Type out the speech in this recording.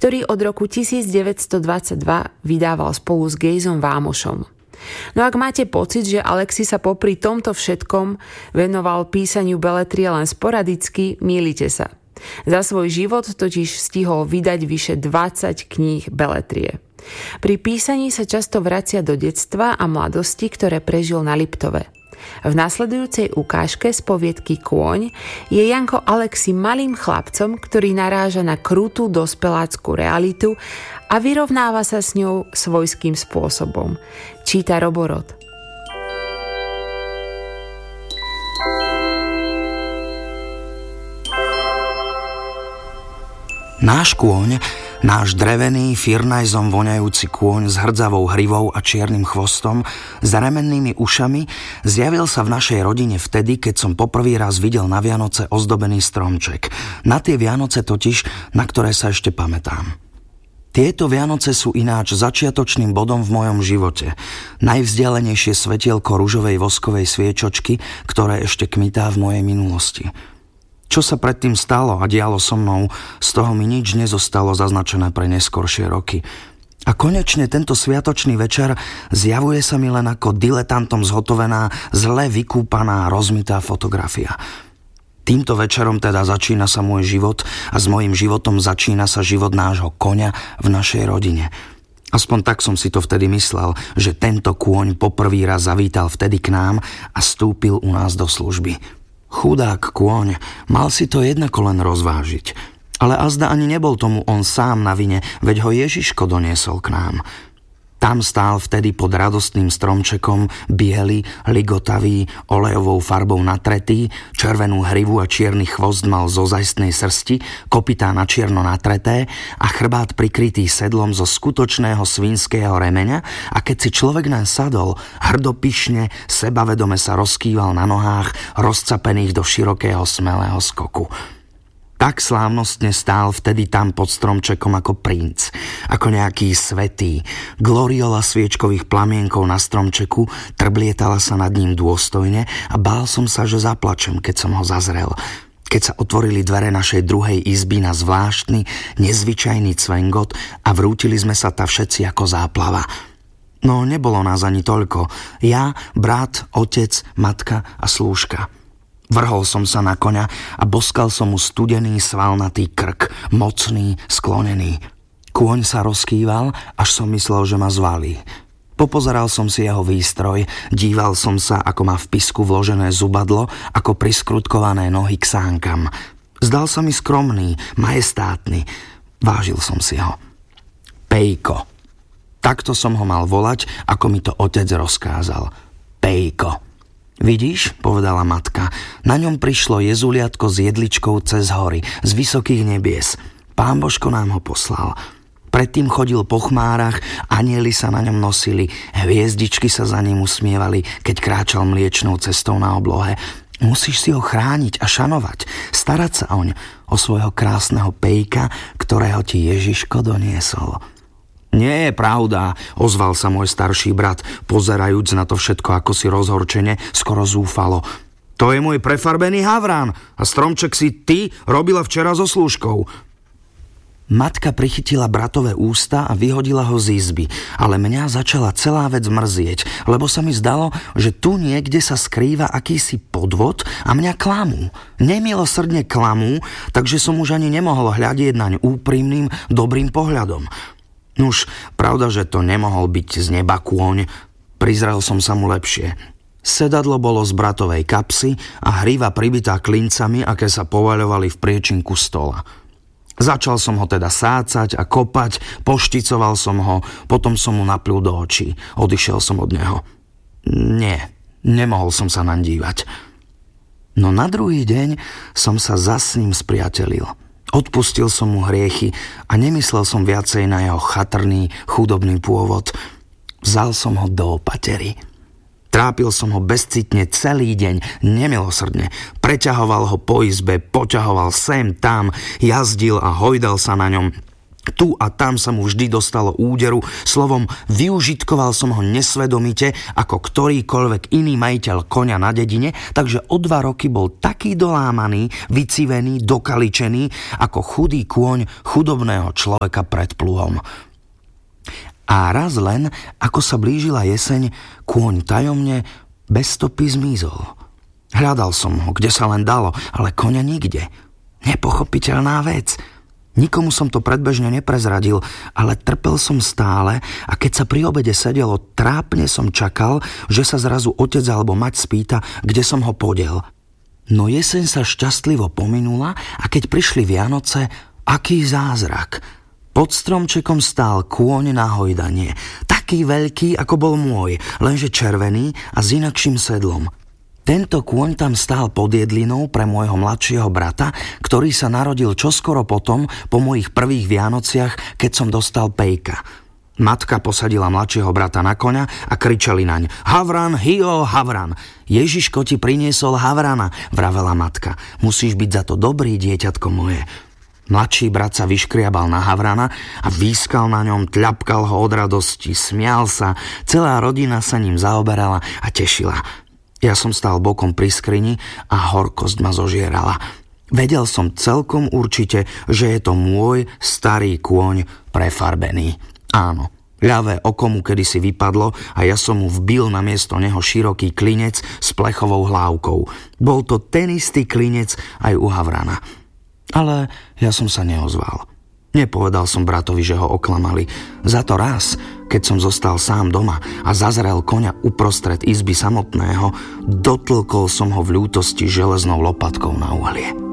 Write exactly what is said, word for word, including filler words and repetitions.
ktorý od roku devätnásťstodvadsaťdva vydával spolu s Gejzom Vámošom. No ak máte pocit, že Alexi sa popri tomto všetkom venoval písaniu beletrie len sporadicky, mýlite sa. Za svoj život totiž stihol vydať vyše dvadsať kníh beletrie. Pri písaní sa často vracia do detstva a mladosti, ktoré prežil na Liptove. V nasledujúcej ukážke z poviedky Kôň je Janko Alexi malým chlapcom, ktorý naráža na krutú dospelácku realitu a vyrovnáva sa s ňou svojským spôsobom. Číta Roborod. Náš kôň, náš drevený, firnajzom voňajúci kôň s hrdzavou hrivou a čiernym chvostom, s remennými ušami, zjavil sa v našej rodine vtedy, keď som poprvý raz videl na Vianoce ozdobený stromček. Na tie Vianoce totiž, na ktoré sa ešte pamätám. Tieto Vianoce sú ináč začiatočným bodom v mojom živote. Najvzdialenejšie svetielko ružovej voskovej sviečočky, ktoré ešte kmitá v mojej minulosti. Čo sa predtým stalo a dialo so mnou, z toho mi nič nezostalo zaznačené pre neskoršie roky. A konečne tento sviatočný večer zjavuje sa mi len ako diletantom zhotovená, zle vykúpaná, rozmitá fotografia. Týmto večerom teda začína sa môj život a s mojím životom začína sa život nášho koňa v našej rodine. Aspoň tak som si to vtedy myslel, že tento kôň poprvý raz zavítal vtedy k nám a vstúpil u nás do služby. Chudák kôň, mal si to jednako len rozvážiť. Ale azda ani nebol tomu on sám na vine, veď ho Ježiško doniesol k nám. Tam stál vtedy pod radostným stromčekom, biely, ligotavý, olejovou farbou natretý, červenú hrivu a čierny chvost mal zo zajstnej srsti, kopytá na čierno natreté a chrbát prikrytý sedlom zo skutočného svinského remeňa, a keď si človek naň sadol, hrdopyšne, sebavedome sa rozkýval na nohách, rozcapených do širokého smelého skoku. Tak slávnostne stál vtedy tam pod stromčekom ako princ, ako nejaký svätý. Gloriola sviečkových plamienkov na stromčeku trblietala sa nad ním dôstojne a bál som sa, že zaplačem, keď som ho zazrel. Keď sa otvorili dvere našej druhej izby na zvláštny, nezvyčajný cvengot a vrútili sme sa ta všetci ako záplava. No nebolo nás ani toľko. Ja, brat, otec, matka a slúžka. Vrhol som sa na koňa a boskal som mu studený, svalnatý krk, mocný, sklonený. Kôň sa rozkýval, až som myslel, že ma zvalí. Popozeral som si jeho výstroj, díval som sa, ako má v pisku vložené zubadlo, ako priskrutkované nohy k sánkam. Zdal sa mi skromný, majestátny. Vážil som si ho. Pejko. Takto som ho mal volať, ako mi to otec rozkázal. Pejko. Vidíš, povedala matka, na ňom prišlo jezuliatko s jedličkou cez hory, z vysokých nebies. Pán Božko nám ho poslal. Predtým chodil po chmárach, anjeli sa na ňom nosili, hviezdičky sa za ním usmievali, keď kráčal mliečnou cestou na oblohe. Musíš si ho chrániť a šanovať, starať sa oň, o svojho krásneho pejka, ktorého ti Ježiško doniesol. Nie je pravda, ozval sa môj starší brat, pozerajúc na to všetko ako si rozhorčene, skoro zúfalo. To je môj prefarbený havrán a stromček si ty robila včera so slúžkou. Matka prichytila bratové ústa a vyhodila ho z izby, ale mňa začala celá vec mrzieť, lebo sa mi zdalo, že tu niekde sa skrýva akýsi podvod a mňa klamú. Nemilosrdne klamú, takže som už ani nemohol hľadieť naň úprimným, dobrým pohľadom. Nuž, pravda, že to nemohol byť z neba kôň, prizrel som sa mu lepšie. Sedadlo bolo z bratovej kapsy a hríva pribitá klincami, aké sa povaľovali v priečinku stola. Začal som ho teda sácať a kopať, pošticoval som ho, potom som mu naplul do očí. Odišiel som od neho. Nie, nemohol som sa naň dívať. No na druhý deň som sa zas s ním spriatelil. Odpustil som mu hriechy a nemyslel som viacej na jeho chatrný, chudobný pôvod. Vzal som ho do opatery. Trápil som ho bezcitne celý deň, nemilosrdne. Preťahoval ho po izbe, poťahoval sem, tam, jazdil a hojdal sa na ňom. Tu a tam sa mu vždy dostalo úderu, slovom využitkoval som ho nesvedomite ako ktorýkoľvek iný majiteľ koňa na dedine, takže o dva roky bol taký dolámaný, vycivený, dokaličený ako chudý kôň chudobného človeka pred pluhom. A raz len, ako sa blížila jeseň, kôň tajomne bez stopy zmizol. Hľadal som ho, kde sa len dalo, ale koňa nikde. Nepochopiteľná vec. Nikomu som to predbežne neprezradil, ale trpel som stále a keď sa pri obede sedelo, trápne som čakal, že sa zrazu otec alebo mať spýta, kde som ho podiel. No jeseň sa šťastlivo pominula a keď prišli Vianoce, aký zázrak. Pod stromčekom stál kôň na hojdanie, taký veľký, ako bol môj, lenže červený a s inakším sedlom. Tento kôň tam stál pod jedlinou pre môjho mladšieho brata, ktorý sa narodil čoskoro potom, po mojich prvých Vianociach, keď som dostal pejka. Matka posadila mladšieho brata na koňa a kričali naň: Havran, hio, Havran! Ježiško ti priniesol Havrana, vravela matka. Musíš byť za to dobrý, dieťatko moje. Mladší brat sa vyškriabal na Havrana a výskal na ňom, tľapkal ho od radosti, smial sa, celá rodina sa ním zaoberala a tešila. Ja som stál bokom pri skrini a horkosť ma zožierala. Vedel som celkom určite, že je to môj starý kôň prefarbený. Áno, ľavé oko mu kedysi vypadlo a ja som mu vbil namiesto neho široký klinec s plechovou hlávkou. Bol to ten istý klinec aj u Havrana. Ale ja som sa neozval. Nepovedal som bratovi, že ho oklamali. Za to raz, keď som zostal sám doma a zazrel koňa uprostred izby samotného, dotlkol som ho v ľútosti železnou lopatkou na uhlie.